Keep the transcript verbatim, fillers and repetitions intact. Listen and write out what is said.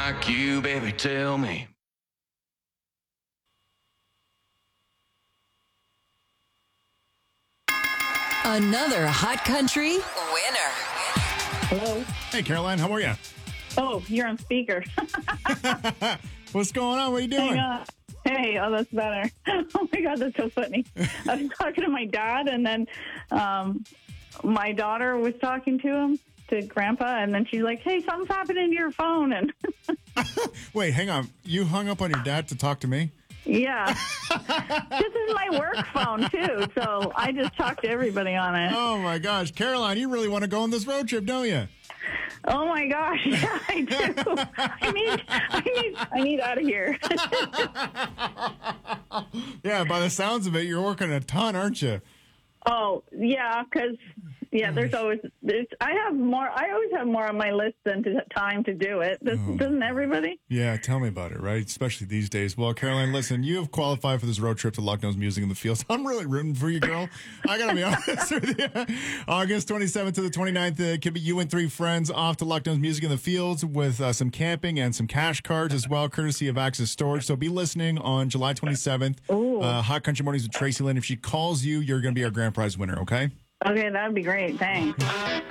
like you, baby, tell me. Another Hot Country winner. Hello. Hey, Caroline, how are you? Oh, you're on speaker. What's going on? What are you doing? Hang on. Hey, oh, that's better. Oh my God, that's so funny. I was talking to my dad, and then um, my daughter was talking to him, to Grandpa, and then she's like, "Hey, something's happening to your phone." And Wait, hang on. You hung up on your dad to talk to me? yeah, this is my work phone too, so I just talk to everybody on it. Oh my gosh, Caroline, you really want to go on this road trip, don't you? Oh my gosh, yeah, I do. I need, I need, I need out of here. Yeah, by the sounds of it, you're working a ton, aren't you? Oh yeah, because yeah, there's always there's, I have more. I always have more on my list than to, time to do it. Does, Oh. Doesn't everybody? Yeah, tell me about it, right? Especially these days. Well, Caroline, listen, you have qualified for this road trip to Lucknow's Music in the Fields. I'm really rooting for you, girl. I got to be honest with you. August twenty-seventh to the twenty-ninth, it could be you and three friends off to Lucknow's Music in the Fields with uh, some camping and some cash cards as well, courtesy of Access Storage. So be listening on July twenty-seventh. Ooh. Uh, Hot Country Mornings with Tracy Lynn. If she calls you, you're going to be our grand prize winner, okay? Okay, that'd be great. Thanks.